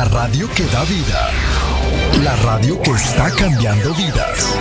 La radio que da vida. La radio que está cambiando vidas.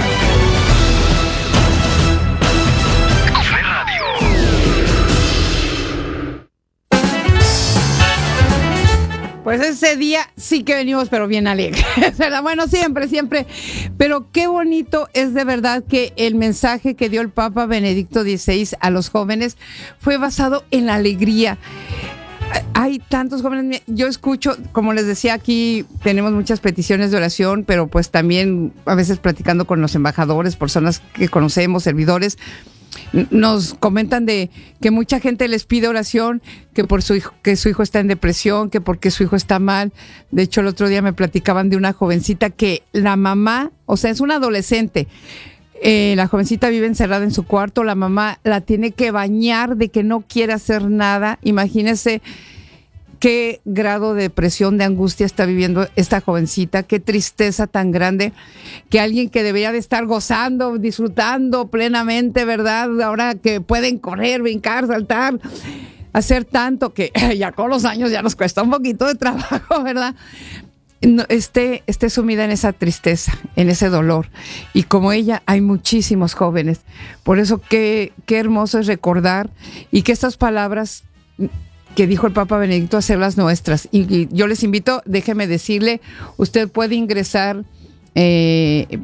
Pues ese día sí que venimos, pero bien alegres, ¿verdad? Bueno, siempre. Pero qué bonito es de verdad que el mensaje que dio el Papa Benedicto XVI a los jóvenes fue basado en la alegría. Hay tantos jóvenes, yo escucho, como les decía, aquí tenemos muchas peticiones de oración, pero pues también a veces platicando con los embajadores, personas que conocemos, servidores, nos comentan de que mucha gente les pide oración, que por su hijo, que su hijo está en depresión, que porque su hijo está mal. De hecho, el otro día me platicaban de una jovencita que la mamá, o sea, es una adolescente, la jovencita vive encerrada en su cuarto, la mamá la tiene que bañar de que no quiere hacer nada. Imagínense qué grado de depresión, de angustia está viviendo esta jovencita, qué tristeza tan grande, que alguien que debería de estar gozando, disfrutando plenamente, ¿verdad? Ahora que pueden correr, brincar, saltar, hacer tanto que ya con los años ya nos cuesta un poquito de trabajo, ¿verdad? No, esté sumida en esa tristeza, en ese dolor. Y como ella, hay muchísimos jóvenes. Por eso qué hermoso es recordar y que estas palabras que dijo el Papa Benedicto, hacerlas nuestras. Y yo les invito, déjeme decirle, usted puede ingresar en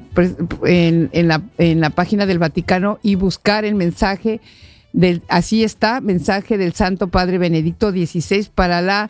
la página del Vaticano y buscar el mensaje así está, mensaje del Santo Padre Benedicto XVI para la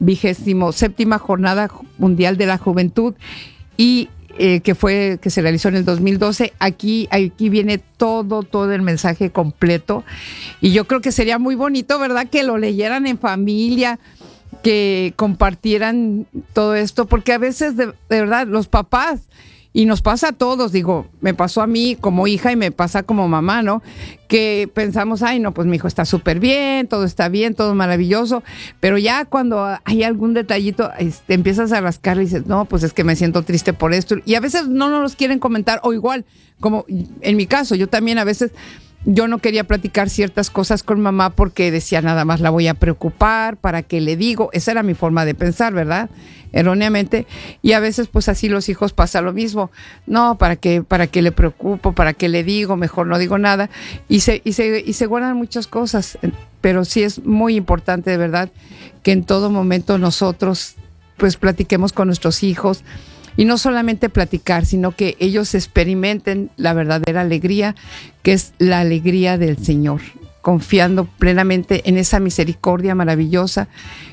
27ª Jornada Mundial de la Juventud y que se realizó en el 2012. Aquí viene todo el mensaje completo y yo creo que sería muy bonito, ¿verdad?, que lo leyeran en familia, que compartieran todo esto, porque a veces de verdad los papás, y nos pasa a todos, digo, me pasó a mí como hija y me pasa como mamá, ¿no? Que pensamos, ay, no, pues mi hijo está súper bien, todo maravilloso, pero ya cuando hay algún detallito, empiezas a rascar y dices, no, pues es que me siento triste por esto. Y a veces no nos los quieren comentar, o igual, como en mi caso, yo también a veces, yo no quería platicar ciertas cosas con mamá porque decía, nada más la voy a preocupar, ¿para qué le digo? Esa era mi forma de pensar, ¿verdad? Erróneamente. Y a veces pues así los hijos pasa lo mismo. No, ¿para qué le preocupo? ¿Para qué le digo? Mejor no digo nada. Y se guardan muchas cosas. Pero sí es muy importante, de verdad, que en todo momento nosotros pues platiquemos con nuestros hijos. Y no solamente platicar, sino que ellos experimenten la verdadera alegría, que es la alegría del Señor, confiando plenamente en esa misericordia maravillosa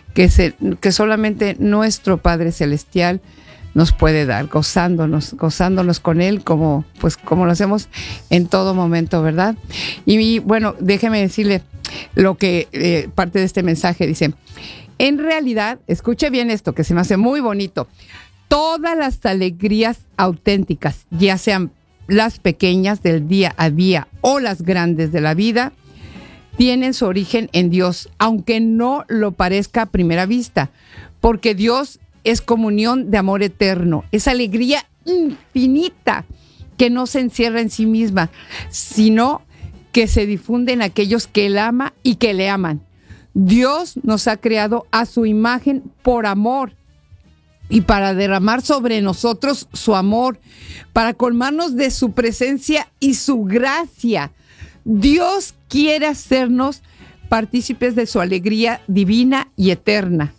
que solamente nuestro Padre Celestial nos puede dar, gozándonos con Él, como lo hacemos en todo momento, ¿verdad? Y bueno, déjeme decirle lo que parte de este mensaje dice. En realidad, escuche bien esto, que se me hace muy bonito. Todas las alegrías auténticas, ya sean las pequeñas del día a día o las grandes de la vida, tienen su origen en Dios, aunque no lo parezca a primera vista, porque Dios es comunión de amor eterno, es alegría infinita que no se encierra en sí misma, sino que se difunde en aquellos que Él ama y que le aman. Dios nos ha creado a su imagen por amor, y para derramar sobre nosotros su amor, para colmarnos de su presencia y su gracia. Dios quiere hacernos partícipes de su alegría divina y eterna,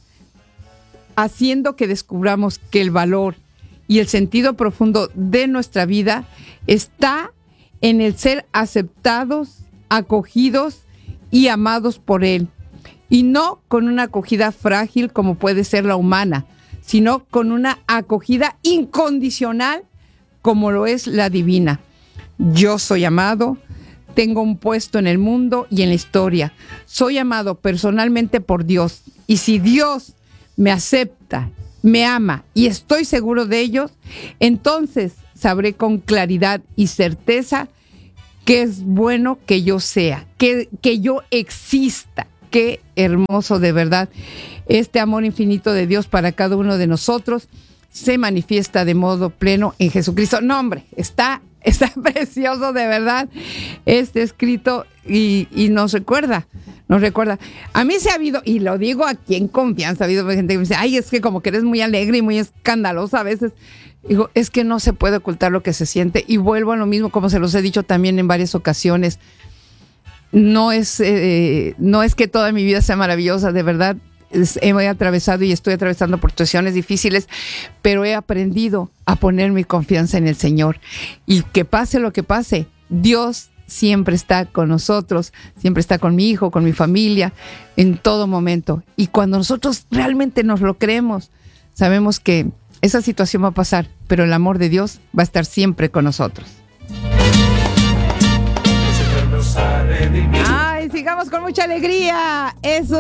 haciendo que descubramos que el valor y el sentido profundo de nuestra vida está en el ser aceptados, acogidos y amados por Él, y no con una acogida frágil como puede ser la humana, sino con una acogida incondicional como lo es la divina. Yo soy amado, tengo un puesto en el mundo y en la historia. Soy amado personalmente por Dios. Y si Dios me acepta, me ama y estoy seguro de ello, entonces sabré con claridad y certeza que es bueno que yo sea, que yo exista. Qué hermoso, de verdad. Este amor infinito de Dios para cada uno de nosotros se manifiesta de modo pleno en Jesucristo. No, hombre, está Está precioso, de verdad, este escrito y nos recuerda. A mí se ha habido, y lo digo aquí en confianza, ha habido gente que me dice, ay, es que como que eres muy alegre y muy escandalosa a veces. Digo, es que no se puede ocultar lo que se siente, y vuelvo a lo mismo, como se los he dicho también en varias ocasiones. No es que toda mi vida sea maravillosa, de verdad. He atravesado y estoy atravesando por situaciones difíciles, pero he aprendido a poner mi confianza en el Señor. Y que pase lo que pase, Dios siempre está con nosotros, siempre está con mi hijo, con mi familia, en todo momento. Y cuando nosotros realmente nos lo creemos, sabemos que esa situación va a pasar, pero el amor de Dios va a estar siempre con nosotros. Ay, sigamos con mucha alegría. Eso